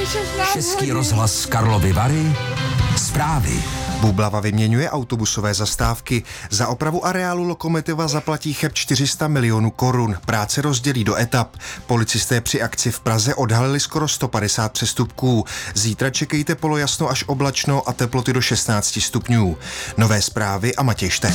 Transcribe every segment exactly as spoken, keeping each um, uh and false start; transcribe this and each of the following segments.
Český rozhlas Karlovy Vary. Zprávy. Bublava vyměňuje autobusové zastávky. Za opravu areálu Lokomotiva zaplatí Cheb čtyři sta milionů korun. Práce rozdělí do etap. Policisté při akci v Praze odhalili skoro sto padesát přestupků. Zítra čekejte polojasno až oblačno a teploty do šestnáct stupňů. Nové zprávy a Matěj Štech.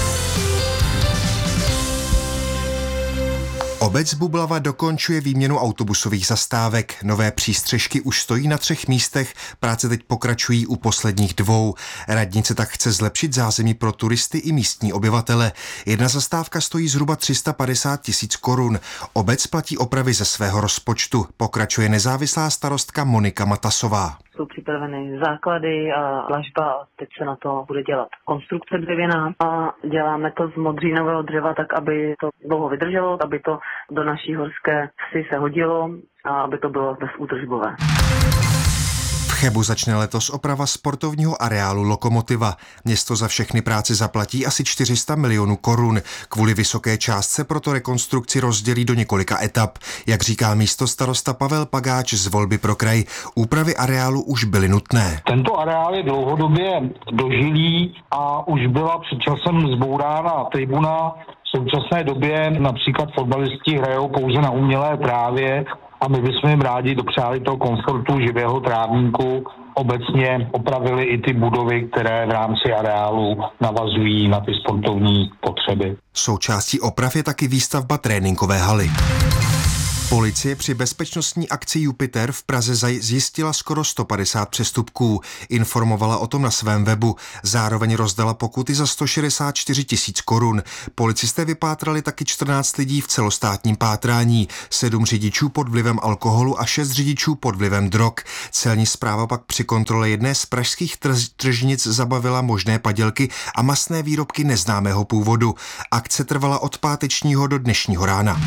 Obec Bublava dokončuje výměnu autobusových zastávek. Nové přístřešky už stojí na třech místech, práce teď pokračují u posledních dvou. Radnice tak chce zlepšit zázemí pro turisty i místní obyvatele. Jedna zastávka stojí zhruba tři sta padesát tisíc korun. Obec platí opravy ze svého rozpočtu. Pokračuje nezávislá starostka Monika Matasová. Jsou připraveny základy a dlažba a teď se na to bude dělat konstrukce dřevěná a děláme to z modřínového dřeva tak, aby to dlouho vydrželo, aby to do naší horské vsi se hodilo a aby to bylo bezúdržbové. V Chebu začne letos oprava sportovního areálu Lokomotiva. Město za všechny práce zaplatí asi čtyři sta milionů korun. Kvůli vysoké částce proto rekonstrukci rozdělí do několika etap. Jak říká místostarosta Pavel Pagáč z Volby pro kraj, úpravy areálu už byly nutné. Tento areál je dlouhodobě dožilý a už byla před časem zbourána tribuna. V současné době například fotbalisti hrajou pouze na umělé trávě a my bychom jim rádi dopřáli toho komfortu živého trávníku. Obecně opravili i ty budovy, které v rámci areálu navazují na ty sportovní potřeby. Součástí oprav je taky výstavba tréninkové haly. Policie při bezpečnostní akci Jupiter v Praze zjistila skoro sto padesát přestupků. Informovala o tom na svém webu. Zároveň rozdala pokuty za sto šedesát čtyři tisíc korun. Policisté vypátrali taky čtrnáct lidí v celostátním pátrání, sedm řidičů pod vlivem alkoholu a šest řidičů pod vlivem drog. Celní správa pak při kontrole jedné z pražských trž- tržnic zabavila možné padělky a mastné výrobky neznámého původu. Akce trvala od pátečního do dnešního rána.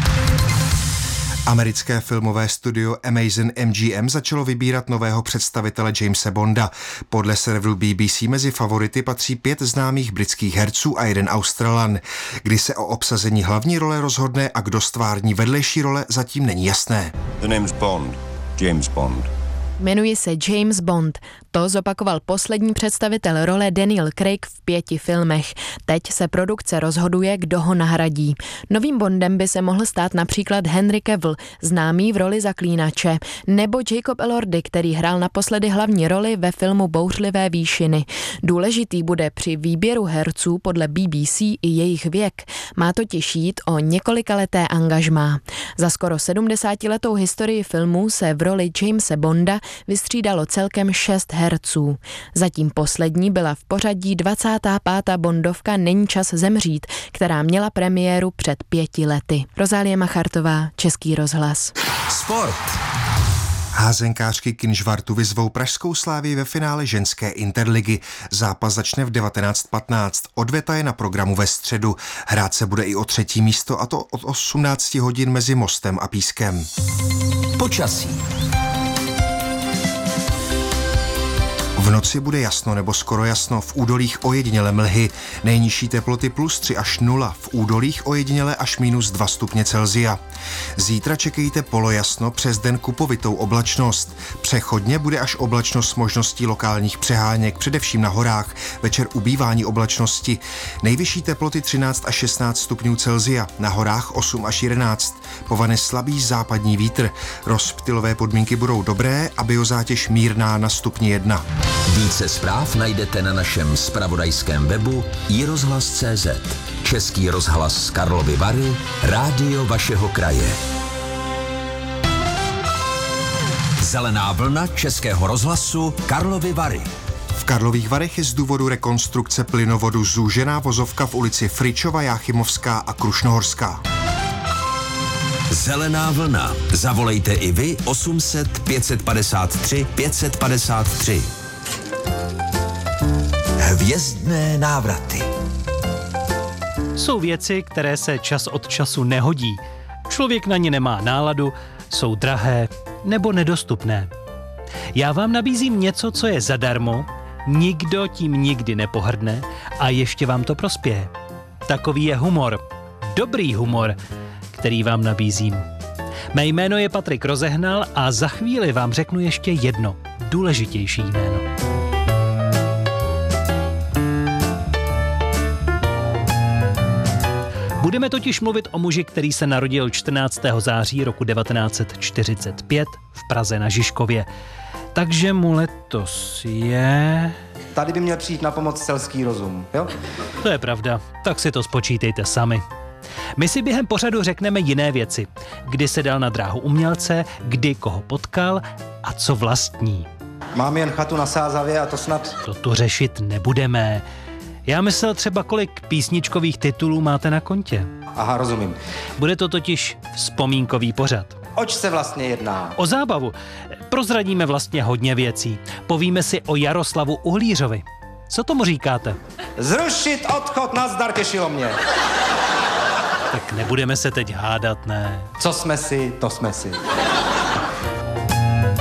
Americké filmové studio Amazon M G M začalo vybírat nového představitele Jamese Bonda. Podle serveru B B C mezi favority patří pět známých britských herců a jeden Australan. Kdy se o obsazení hlavní role rozhodne a kdo stvární vedlejší role, zatím není jasné. The name's Bond. James Bond. Jmenuje se James Bond. To zopakoval poslední představitel role Daniel Craig v pěti filmech. Teď se produkce rozhoduje, kdo ho nahradí. Novým Bondem by se mohl stát například Henry Cavill, známý v roli Zaklínače, nebo Jacob Elordi, který hrál naposledy hlavní roli ve filmu Bouřlivé výšiny. Důležitý bude při výběru herců podle B B C i jejich věk. Má totiž jít o několikaleté angažmá. Za skoro sedmdesátiletou historii filmů se v roli Jamese Bonda vystřídalo celkem šest herců. Zatím poslední byla v pořadí dvacátá pátá Bondovka Není čas zemřít, která měla premiéru před pěti lety. Rozálie Machartová, Český rozhlas. Sport. Házenkářky Kynžvartu vyzvou pražskou Slávii ve finále ženské interligy. Zápas začne v devatenáct patnáct. Odveta je na programu ve středu. Hrát se bude i o třetí místo, a to od osmnácti hodin mezi Mostem a Pískem. Počasí. V noci bude jasno nebo skoro jasno, v údolích ojediněle mlhy, nejnižší teploty plus tři až nula, v údolích ojediněle až minus dva stupně Celsia. Zítra čekejte polojasno, přes den kupovitou oblačnost. Přechodně bude až oblačnost s možností lokálních přeháněk, především na horách, večer ubývání oblačnosti. Nejvyšší teploty třináct až šestnáct stupňů Celsia, na horách osm až jedenáct. Povane slabý západní vítr. Rozptylové podmínky budou dobré a biozátěž mírná na stupni jedna. Více zpráv najdete na našem zpravodajském webu i rozhlas tečka cé zet. Český rozhlas z Karlovy Vary, rádio vašeho kraje. Zelená vlna Českého rozhlasu Karlovy Vary. V Karlových Varech je z důvodu rekonstrukce plynovodu zúžená vozovka v ulici Fričova, Jáchymovská a Krušnohorská. Zelená vlna. Zavolejte i vy osm set pět set padesát tři pět set padesát tři. Hvězdné návraty. Jsou věci, které se čas od času nehodí. Člověk na ně nemá náladu, jsou drahé nebo nedostupné. Já vám nabízím něco, co je zadarmo, nikdo tím nikdy nepohrdne a ještě vám to prospěje. Takový je humor. Dobrý humor, který vám nabízím. Mé jméno je Patrik Rozehnal a za chvíli vám řeknu ještě jedno důležitější jméno. Budeme totiž mluvit o muži, který se narodil čtrnáctého září roku devatenáct set čtyřicet pět v Praze na Žižkově. Takže mu letos je... Tady by měl přijít na pomoc selský rozum, jo? To je pravda, tak si to spočítejte sami. My si během pořadu řekneme jiné věci. Kdy se dal na dráhu umělce, kdy koho potkal a co vlastní. Mám jen chatu na Sázavě a to snad... To tu řešit nebudeme. Já myslel třeba, kolik písničkových titulů máte na kontě. Aha, rozumím. Bude to totiž vzpomínkový pořad. Oč se vlastně jedná? O zábavu. Prozradíme vlastně hodně věcí. Povíme si o Jaroslavu Uhlířovi. Co tomu říkáte? Zrušit odchod, nazdar, těšilo mě. Tak nebudeme se teď hádat, ne? Co jsme si, to jsme si.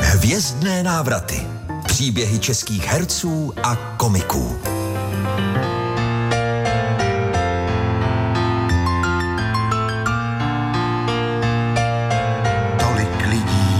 Hvězdné návraty. Příběhy českých herců a komiků.